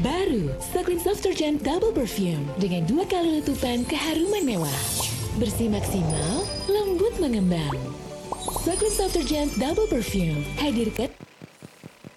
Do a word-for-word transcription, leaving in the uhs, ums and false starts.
Baru, Suklin Soft Detergent Double Perfume dengan dua kali letupan keharuman mewah. Bersih maksimal, lembut mengembang. Suklin Soft Detergent Double Perfume hadirkan